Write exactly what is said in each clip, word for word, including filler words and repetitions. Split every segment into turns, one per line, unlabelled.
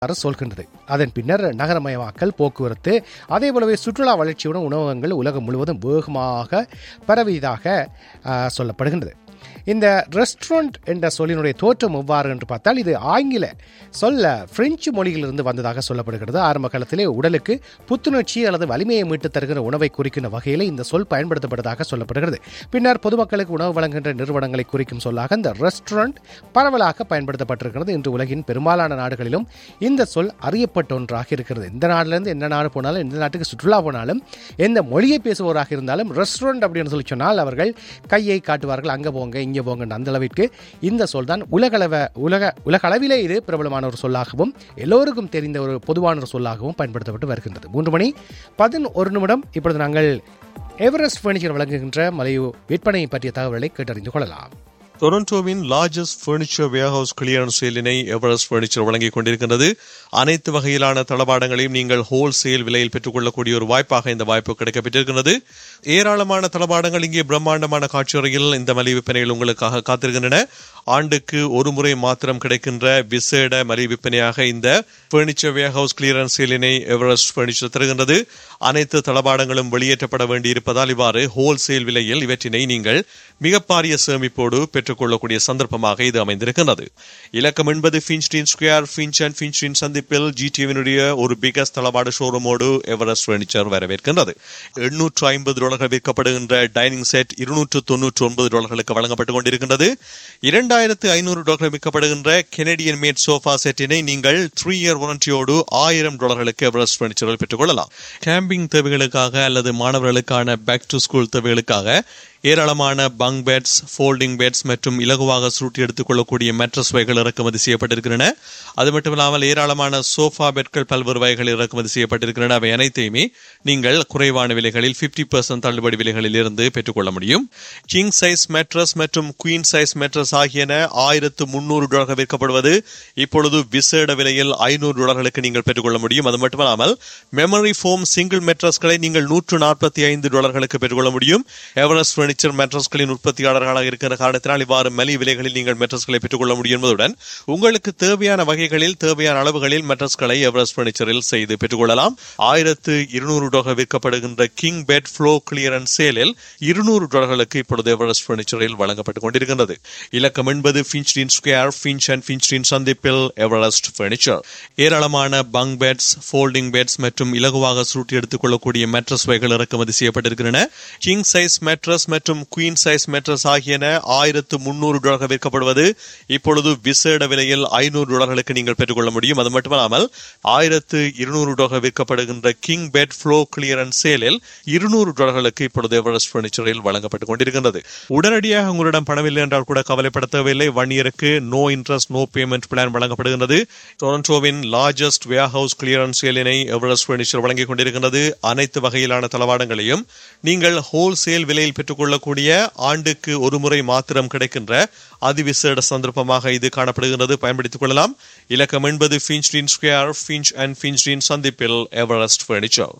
சொல்கின்றது. அதன் பின்னர் நகரமயமாக்கல், போக்குவரத்து, அதே போலவே சுற்றுலா வளர்ச்சியுடன் உணவகங்கள் உலகம் முழுவதும் வேகமாக பரவியதாக சொல்லப்படுகின்றது. இந்த ரெஸ்டாரண்ட் என்ற சொல்லினுடைய தோற்றம் எவ்வாறு என்று பார்த்தால், இது ஆங்கில சொல்ல பிரெஞ்சு மொழியிலிருந்து வந்ததாக சொல்லப்படுகிறது. ஆரம்ப காலத்திலே உடலுக்கு புத்துணர்ச்சி அல்லது வலிமையை மீட்டு தருகிற உணவை குறிக்கின்ற வகையில் இந்த சொல் பயன்படுத்தப்பட்டதாக சொல்லப்படுகிறது. பின்னர் பொதுமக்களுக்கு உணவு வழங்குகின்ற நிறுவனங்களை குறிக்கும் சொல்லாக இந்த ரெஸ்டாரண்ட் பரவலாக பயன்படுத்தப்பட்டிருக்கிறது. இன்று உலகின் பெரும்பாலான நாடுகளிலும் இந்த சொல் அறியப்பட்ட ஒன்றாக இருக்கிறது. இந்த நாட்டிலிருந்து எந்த நாடு போனாலும், எந்த நாட்டுக்கு சுற்றுலா போனாலும், எந்த மொழியை பேசுவோராக இருந்தாலும் ரெஸ்டாரண்ட் அப்படின்னு சொல்லி சொன்னால் அவர்கள் கையை காட்டுவார்கள், அங்கே போங்க இங்கே போங்க. அந்த அளவிற்கு இந்த சொல் தான் உலகளவ உலக உலக அளவிலே இது பிரபலமான ஒரு சொல்லாகவும் எல்லோருக்கும் தெரிந்த ஒரு பொதுவான ஒரு சொல்லாகவும் பயன்படுத்தப்பட்டு வருகின்றது. மூன்று மணி பதினொரு நிமிடம். இப்பொழுது நாங்கள் எவரெஸ்ட் பர்னிச்சர் வழங்குகின்ற மலிவு விற்பனை பற்றிய தகவல்களை கேட்டறிந்து கொள்ளலாம்.
டொரண்டோவின் largest furniture warehouse clearance சேலினை Everest furniture வழங்கிக் கொண்டிருக்கின்றது. அனைத்து வகையிலான தளபாடங்களையும் நீங்கள் ஹோல்சேல் விலையில் பெற்றுக்கொள்ளக்கூடிய ஒரு வாய்ப்பாக இந்த வாய்ப்பு கிடைக்கப்பட்டிருக்கிறது. ஏராளமான தளபாடங்கள் இங்கே பிரம்மாண்டமான காட்சியறையில் இந்த மலிவு விற்பனைகள் உங்களுக்காக காத்திருக்கின்றன. ஆண்டுக்கு ஒரு முறை மாத்திரம் கிடைக்கின்ற விசேட மலிவு விற்பனையாக இந்த furniture warehouse clearance சேலினை Everest furniture தருகின்றது. அனைத்து தளபாடங்களும் வெளியேற்றப்பட வேண்டியிருப்பதால் இவ்வாறு ஹோல்சேல் விலையில் இவற்றினை நீங்கள் மிகப்பாரிய சேமிப்போடு பெற்றுக்கொள்ளக்கூடிய சந்தர்ப்பமாக இது அமைந்திருக்கின்றது. இலக்கம் என்பது ஃபின்ச்டின் ஸ்கொயர், ஃபின்ச் அண்ட் ஃபின்ச்டின் சந்திப்பில் ஜிடிவினுடைய ஒரு பிகஸ்ட் தளபாட ஷோரூமோடு எவரெஸ்ட் பர்னிச்சர் வரவேற்கின்றது. எண்ணூற்று ஐம்பது டாலர்கள் விற்கப்படுகின்ற டைனிங் செட் இருநூற்று தொன்னூற்று ஒன்பது டாலர்களுக்கு வழங்கப்பட்டுக் கொண்டிருக்கின்றது. இரண்டாயிரத்து ஐநூறு டாலர்கள் விற்கப்படுகின்ற கெனடியன் மேட் சோஃபா செட்டினை நீங்கள் த்ரீ இயர் வாரண்டியோடு ஆயிரம் டாலர்களுக்கு எவரெஸ்ட் பர்னிச்சரில் பெற்றுக் கொள்ளலாம். கேம்பிங் தேவைகளுக்காக அல்லது மாணவர்களுக்கான பேக் டு ஸ்கூல் தேவைகளுக்காக ஏராளமான பங்க் பெட்ஸ், ஃபோல்டிங் பெட்ஸ் மற்றும் இலகுவாக சுருட்டி எடுத்துக் கொள்ளக்கூடிய மேட்ரஸ் வகைகள் இறக்குமதி செய்யப்பட்டிருக்கின்றன. அது மட்டுமில்லாமல் ஏராளமான சோஃபா பெட்கள் பல்வேறு வகைகள் இறக்குமதி செய்யப்பட்டிருக்கின்றன. அவை அனைத்தையுமே நீங்கள் குறைவான விலைகளில் பிப்டி பெர்சென்ட் தள்ளுபடி விலைகளில் இருந்து பெற்றுக்கொள்ள முடியும். கிங் சைஸ் மேட்ரஸ் மற்றும் குவீன் சைஸ் மேட்ரஸ் ஆகியன ஆயிரத்து முன்னூறு டாலர்கள் விற்கப்படுவது இப்பொழுது விசேட விலையில் ஐநூறு டாலர்களுக்கு நீங்கள் பெற்றுக்கொள்ள முடியும். அது மட்டுமல்லாமல் மெமரி ஃபோம் சிங்கிள் மேட்ரஸ்களை நீங்கள் நூற்று நாற்பத்தி ஐந்து டாலர்களுக்கு பெற்றுக்கொள்ள முடியும். எவரெஸ்ட் பர்னிச்சர் மேட்ரஸ்களின் உற்பத்தியாளர்களாக இருக்கிற காரணத்தினால் இவ்வாறு மலிவு விலைகளில் நீங்கள் மேட்ரஸ்களை பெற்றுக்கொள்ள முடியும் என்பதுடன் உங்களுக்கு தேவையான வகைகளில் தேவையான அளவுகளில் மேட்ரஸ்களை எவரெஸ்ட் பர்னிச்சரில் செய்து பெற்றுக்கொள்ளலாம். ஆயிரத்து இருநூறு dollar விற்கப்படுகின்ற king bed flow clearance சேலில் இருநூறு டாலர்களுக்கு இப்பொழுது எவரெஸ்ட் பர்னிச்சரில் வழங்கப்பட்டுக் கொண்டிருக்கின்றது. இலக்கம் என்பது ஃபின்ச்டின் ஸ்கொயர், ஃபின்ச் அண்ட் ஃபின்ச்டின் சந்திப்பில் எவரெஸ்ட் பர்னிச்சர். ஏராளமான பங்க் பெட்ஸ், ஃபோல்டிங் பெட்ஸ் மற்றும் இலகுவாக சுருட்டி எடுத்துக் கொள்ளக்கூடிய மேட்ரஸ் வகைகள் இறக்குமதி செய்யப்பட்டிருக்கின்றன. கிங் சைஸ் மேட்ரஸ் மற்றும் குவீன் சைஸ் மேட்ரஸ் ஆகியன ஆயிரத்து முன்னூறு டாலர்கள் விற்கப்படுவது இப்பொழுது விசேட விலையில் ஐநூறு டாலர்களுக்கு நீங்கள் பெற்றுக்கொள்ள முடியும். அது மட்டுமல்லாமல் ஆயிரத்து இருநூறு டாலர்கள் விற்கப்படுகின்ற கிங் பெட் ஃப்ளோ கிளியரன்ஸ் சேலில் இருநூறு டாலர்களுக்கு இப்பொழுது எவரெஸ்ட் பர்னிச்சரில் வழங்கப்பட்டுக் கொண்டிருக்கின்றது. உடனடியாக உங்களிடம் பணமில்லை என்றால் கூட கவலைப்பட தேவையில்லை. ஒன் இயருக்கு no interest no payment plan வழங்கப்படுகின்றது. டொரண்டோவின் largest warehouse clearance சேலினை Everest furniture வழங்கிக் கொண்டிருக்கின்றது. அனைத்து வகையிலான தளவாடங்களையும் நீங்கள் ஹோல்சேல் விலையில் பெற்றுக்கொள்ளக்கூடிய ஆண்டுக்கு ஒரு முறை மாத்திரம் கிடைக்கின்ற அதிவிசேட சந்தர்ப்பமாக இது காணப்படுகிறது. பயன்படுத்திக் கொள்ளலாம். இலக்கம் என்பது ஃபின்ச்டின் ஸ்கொயர், ஃபின்ச் அண்ட் ஃபின்ச்டின் சந்திப்பில் எவரெஸ்ட் பர்னிச்சர்.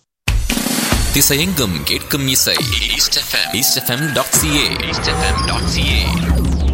திசையெங்கும் கேட்கும் இசை east FM east FM dot CA east FM dot CA